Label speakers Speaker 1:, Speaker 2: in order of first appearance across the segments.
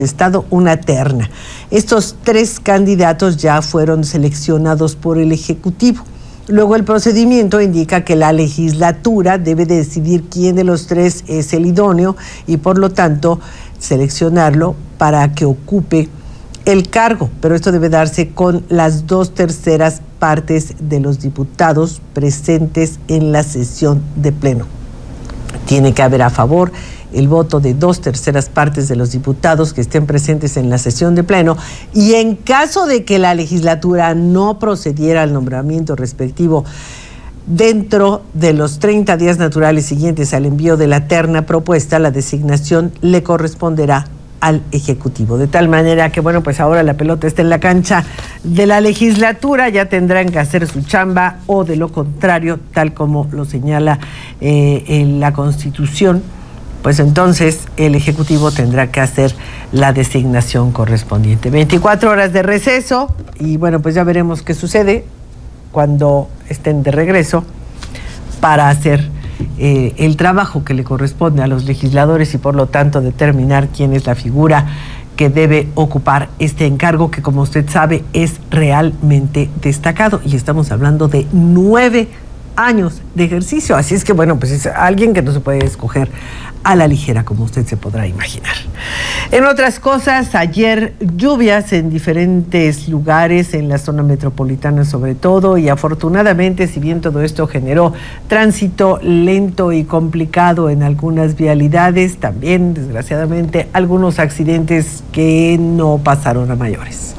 Speaker 1: Estado una terna. Estos 3 candidatos ya fueron seleccionados por el Ejecutivo. Luego el procedimiento indica que la legislatura debe decidir quién de los 3 es el idóneo y por lo tanto seleccionarlo para que ocupe el cargo, pero esto debe darse con las 2/3 partes de los diputados presentes en la sesión de pleno. Tiene que haber a favor el voto de 2/3 partes de los diputados que estén presentes en la sesión de pleno, y en caso de que la legislatura no procediera al nombramiento respectivo dentro de los 30 días naturales siguientes al envío de la terna propuesta, la designación le corresponderá al Ejecutivo. De tal manera que, bueno, pues ahora la pelota está en la cancha de la legislatura, ya tendrán que hacer su chamba, o de lo contrario, tal como lo señala en la Constitución, pues entonces el Ejecutivo tendrá que hacer la designación correspondiente. 24 horas de receso y bueno, pues ya veremos qué sucede cuando estén de regreso para hacer el trabajo que le corresponde a los legisladores y por lo tanto determinar quién es la figura que debe ocupar este encargo, que como usted sabe es realmente destacado, y estamos hablando de 9 años de ejercicio, así es que bueno, pues es alguien que no se puede escoger a la ligera, como usted se podrá imaginar. En otras cosas, ayer lluvias en diferentes lugares, en la zona metropolitana sobre todo, y afortunadamente, si bien todo esto generó tránsito lento y complicado en algunas vialidades, también desgraciadamente algunos accidentes que no pasaron a mayores.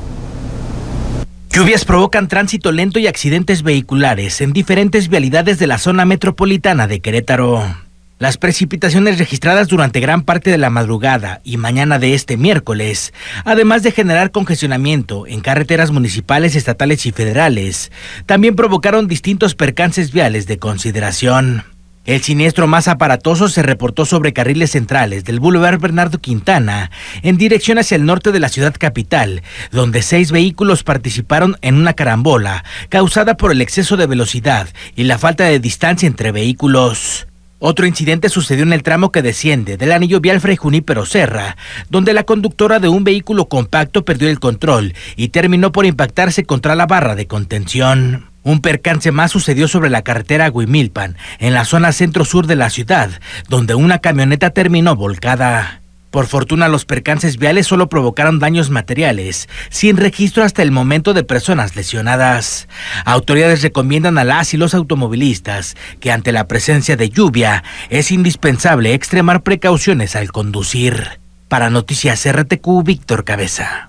Speaker 2: Lluvias provocan tránsito lento y accidentes vehiculares en diferentes vialidades de la zona metropolitana de Querétaro. Las precipitaciones registradas durante gran parte de la madrugada y mañana de este miércoles, además de generar congestionamiento en carreteras municipales, estatales y federales, también provocaron distintos percances viales de consideración. El siniestro más aparatoso se reportó sobre carriles centrales del Boulevard Bernardo Quintana, en dirección hacia el norte de la ciudad capital, donde 6 vehículos participaron en una carambola causada por el exceso de velocidad y la falta de distancia entre vehículos. Otro incidente sucedió en el tramo que desciende del anillo vial Fray Junípero Serra, donde la conductora de un vehículo compacto perdió el control y terminó por impactarse contra la barra de contención. Un percance más sucedió sobre la carretera Huimilpan, en la zona centro-sur de la ciudad, donde una camioneta terminó volcada. Por fortuna, los percances viales solo provocaron daños materiales, sin registro hasta el momento de personas lesionadas. Autoridades recomiendan a las y los automovilistas que ante la presencia de lluvia es indispensable extremar precauciones al conducir. Para Noticias RTQ, Víctor Cabeza.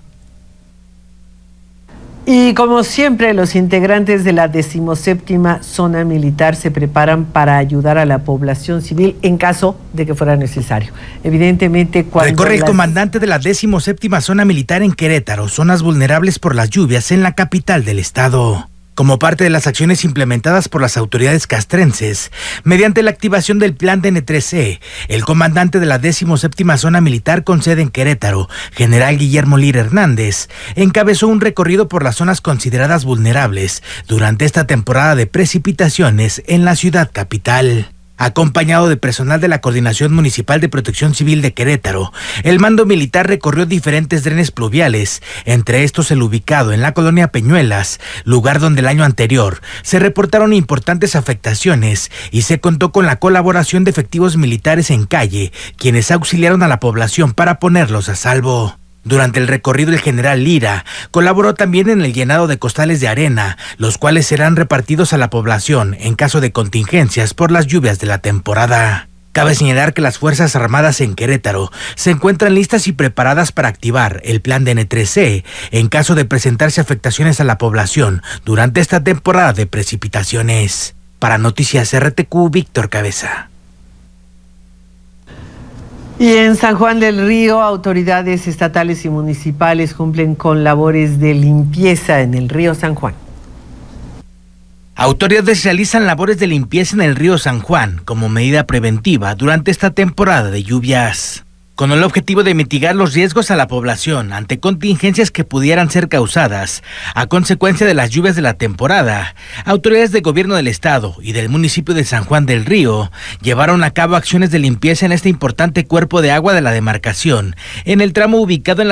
Speaker 1: Y como siempre, los integrantes de la 17ª Zona Militar se preparan para ayudar a la población civil en caso de que fuera necesario. Evidentemente, cuando
Speaker 2: recorre el comandante de la 17ª Zona Militar en Querétaro, zonas vulnerables por las lluvias en la capital del estado. Como parte de las acciones implementadas por las autoridades castrenses, mediante la activación del Plan DN3E, el comandante de la 17ª Zona Militar con sede en Querétaro, general Guillermo Lira Hernández, encabezó un recorrido por las zonas consideradas vulnerables durante esta temporada de precipitaciones en la ciudad capital. Acompañado de personal de la Coordinación Municipal de Protección Civil de Querétaro, el mando militar recorrió diferentes drenes pluviales, entre estos el ubicado en la colonia Peñuelas, lugar donde el año anterior se reportaron importantes afectaciones y se contó con la colaboración de efectivos militares en calle, quienes auxiliaron a la población para ponerlos a salvo. Durante el recorrido, el general Lira colaboró también en el llenado de costales de arena, los cuales serán repartidos a la población en caso de contingencias por las lluvias de la temporada. Cabe señalar que las Fuerzas Armadas en Querétaro se encuentran listas y preparadas para activar el Plan DN3E en caso de presentarse afectaciones a la población durante esta temporada de precipitaciones. Para Noticias RTQ, Víctor Cabeza.
Speaker 1: Y en San Juan del Río, autoridades estatales y municipales cumplen con labores de limpieza en el río San Juan.
Speaker 2: Autoridades realizan labores de limpieza en el río San Juan como medida preventiva durante esta temporada de lluvias. Con el objetivo de mitigar los riesgos a la población ante contingencias que pudieran ser causadas a consecuencia de las lluvias de la temporada, autoridades del gobierno del estado y del municipio de San Juan del Río llevaron a cabo acciones de limpieza en este importante cuerpo de agua de la demarcación, en el tramo ubicado en la